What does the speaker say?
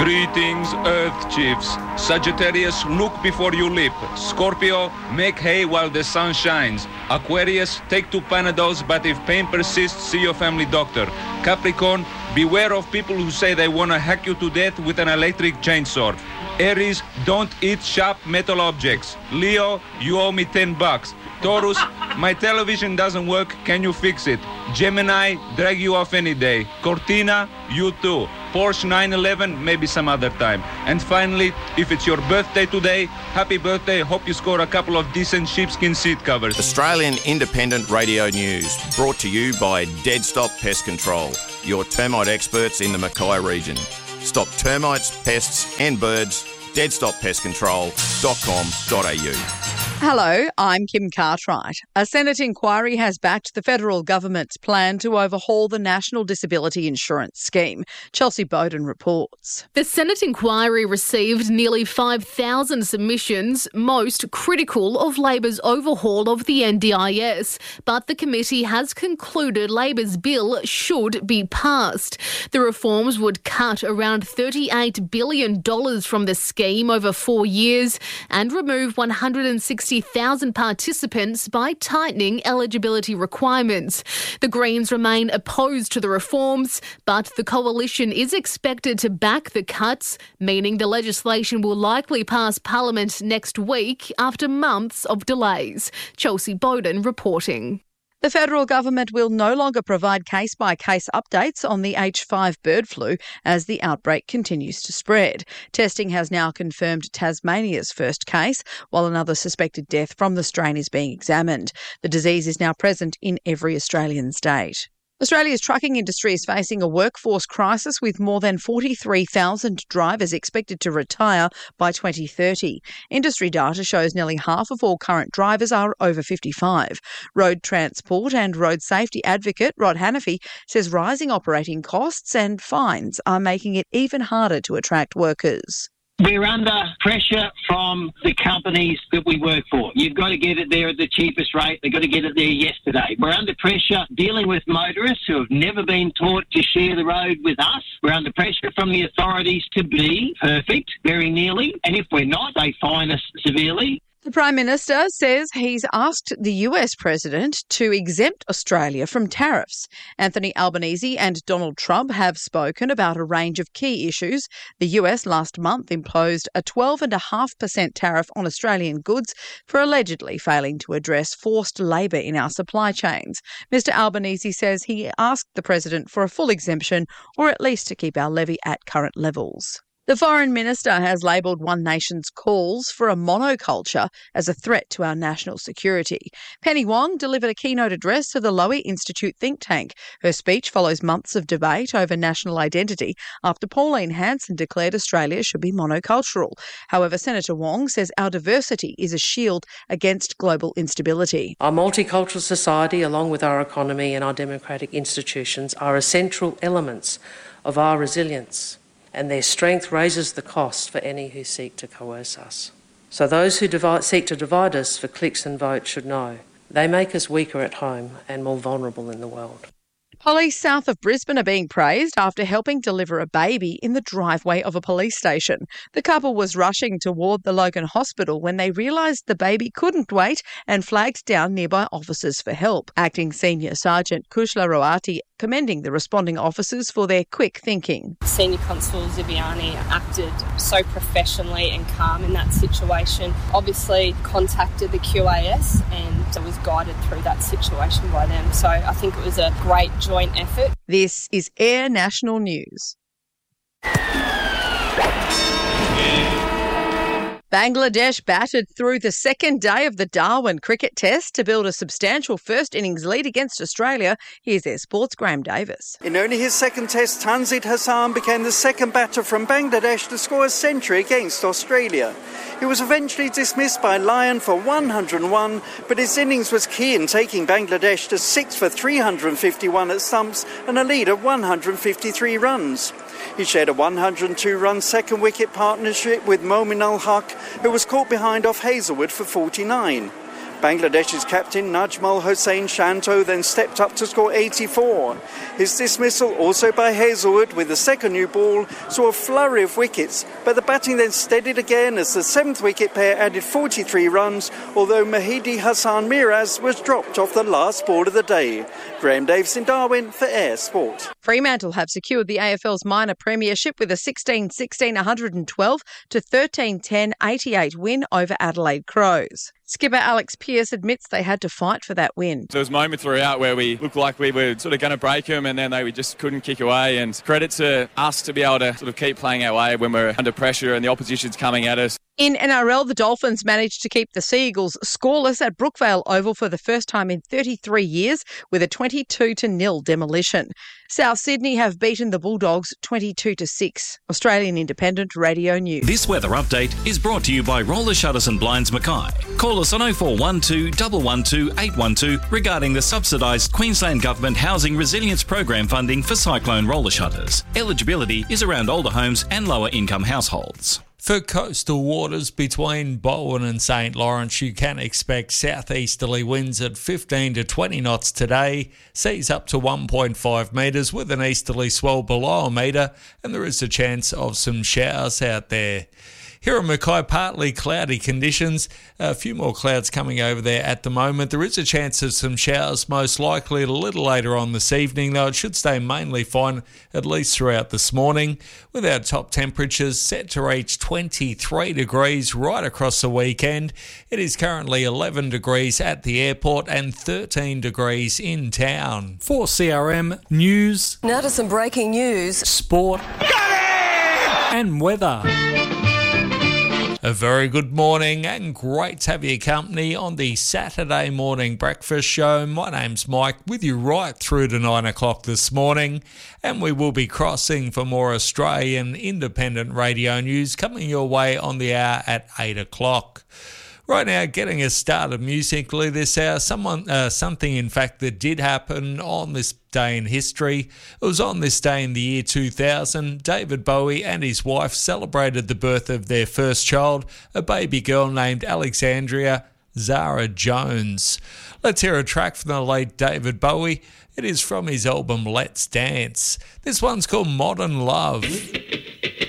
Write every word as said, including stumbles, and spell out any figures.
Greetings, Earth Chiefs. Sagittarius, look before you leap. Scorpio, make hay while the sun shines. Aquarius, take two Panadols, but if pain persists, see your family doctor. Capricorn, beware of people who say they want to hack you to death with an electric chainsaw. Aries, don't eat sharp metal objects. Leo, you owe me ten bucks. Taurus, my television doesn't work, can you fix it? Gemini, drag you off any day. Cortina, you too. Porsche nine eleven, maybe some other time. And finally, if it's your birthday today, happy birthday. Hope you score a couple of decent sheepskin seat covers. Australian Independent Radio News, brought to you by Dead Stop Pest Control, your termite experts in the Mackay region. Stop termites, pests and birds. dead stop pest control dot com dot a u. Hello, I'm Kim Cartwright. A Senate inquiry has backed the federal government's plan to overhaul the National Disability Insurance Scheme. Chelsea Bowden reports. The Senate inquiry received nearly five thousand submissions, most critical of Labor's overhaul of the N D I S. But the committee has concluded Labor's bill should be passed. The reforms would cut around thirty-eight billion dollars from the scheme over four years and remove one hundred sixty thousand participants by tightening eligibility requirements. The Greens remain opposed to the reforms, but the coalition is expected to back the cuts, meaning the legislation will likely pass Parliament next week after months of delays. Chelsea Bowden reporting. The federal government will no longer provide case-by-case updates on the H five bird flu as the outbreak continues to spread. Testing has now confirmed Tasmania's first case, while another suspected death from the strain is being examined. The disease is now present in every Australian state. Australia's trucking industry is facing a workforce crisis with more than forty-three thousand drivers expected to retire by twenty thirty. Industry data shows nearly half of all current drivers are over fifty-five. Road transport and road safety advocate Rod Hannafy says rising operating costs and fines are making it even harder to attract workers. We're under pressure from the companies that we work for. You've got to get it there at the cheapest rate. They've got to get it there yesterday. We're under pressure dealing with motorists who have never been taught to share the road with us. We're under pressure from the authorities to be perfect, very nearly. And if we're not, they fine us severely. The Prime Minister says he's asked the U S President to exempt Australia from tariffs. Anthony Albanese and Donald Trump have spoken about a range of key issues. The U S last month imposed a twelve point five percent tariff on Australian goods for allegedly failing to address forced labour in our supply chains. Mister Albanese says he asked the President for a full exemption or at least to keep our levy at current levels. The Foreign Minister has labelled One Nation's calls for a monoculture as a threat to our national security. Penny Wong delivered a keynote address to the Lowy Institute think tank. Her speech follows months of debate over national identity after Pauline Hanson declared Australia should be monocultural. However, Senator Wong says our diversity is a shield against global instability. Our multicultural society, along with our economy and our democratic institutions, are essential elements of our resilience, and their strength raises the cost for any who seek to coerce us. So those who divide, seek to divide us for clicks and votes should know they make us weaker at home and more vulnerable in the world. Police south of Brisbane are being praised after helping deliver a baby in the driveway of a police station. The couple was rushing toward the Logan Hospital when they realised the baby couldn't wait and flagged down nearby officers for help. Acting Senior Sergeant Kushla Roati commending the responding officers for their quick thinking. Senior Constable Zibiani acted so professionally and calm in that situation. Obviously contacted the Q A S and was guided through that situation by them. So I think it was a great joint effort. This is Air National News. Bangladesh battered through the second day of the Darwin cricket test to build a substantial first innings lead against Australia. Here's their sports Graham Davis. In only his second test, Tanzid Hassan became the second batter from Bangladesh to score a century against Australia. He was eventually dismissed by Lyon for one hundred and one, but his innings was key in taking Bangladesh to six for three hundred fifty-one at stumps and a lead of one hundred fifty-three runs. He shared a one hundred two run second wicket partnership with Momin ul Haq, who was caught behind off Hazelwood for forty-nine. Bangladesh's captain Najmal Hossain Shanto then stepped up to score eighty-four. His dismissal, also by Hazelwood with the second new ball, saw a flurry of wickets, but the batting then steadied again as the seventh wicket pair added forty-three runs, although Mahidi Hassan Miraz was dropped off the last ball of the day. Graham Davis in Darwin for Air Sport. Fremantle have secured the A F L's minor premiership with a sixteen sixteen one hundred twelve to thirteen ten eighty-eight win over Adelaide Crows. Skipper Alex Pearce admits they had to fight for that win. There was moments throughout where we looked like we were sort of going to break them, and then they we just couldn't kick away. And credit to us to be able to sort of keep playing our way when we're under pressure and the opposition's coming at us. In N R L, the Dolphins managed to keep the Sea Eagles scoreless at Brookvale Oval for the first time in thirty-three years with a twenty-two to nil demolition. South Sydney have beaten the Bulldogs twenty-two to six. Australian Independent Radio News. This weather update is brought to you by Roller Shutters and Blinds Mackay. Call us on oh four one two, one one two, eight one two regarding the subsidised Queensland Government Housing Resilience Program funding for cyclone roller shutters. Eligibility is around older homes and lower income households. For coastal waters between Bowen and Saint Lawrence, you can expect southeasterly winds at fifteen to twenty knots today, seas up to one point five metres with an easterly swell below a metre, and there is a chance of some showers out there. Here in Mackay, partly cloudy conditions. A few more clouds coming over there at the moment. There is a chance of some showers, most likely a little later on this evening, though it should stay mainly fine, at least throughout this morning, with our top temperatures set to reach twenty-three degrees right across the weekend. It is currently eleven degrees at the airport and thirteen degrees in town. For C R M News. Now to some breaking news. Sport. And weather. A very good morning and great to have your company on the Saturday morning breakfast show. My name's Mike, with you right through to nine o'clock this morning, and we will be crossing for more Australian independent radio news coming your way on the hour at eight o'clock. Right now, getting us started musically this hour, someone, uh, something in fact that did happen on this day in history. It was on this day in the year two thousand, David Bowie and his wife celebrated the birth of their first child, a baby girl named Alexandria Zara Jones. Let's hear a track from the late David Bowie. It is from his album Let's Dance. This one's called Modern Love.